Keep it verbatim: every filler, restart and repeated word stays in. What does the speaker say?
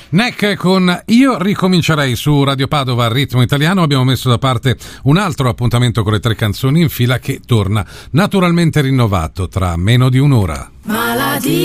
Neck con Io ricomincerei su Radio Padova Ritmo Italiano. Abbiamo messo da parte un altro appuntamento con le tre canzoni in fila che torna naturalmente rinnovato tra meno di un'ora. Maladì.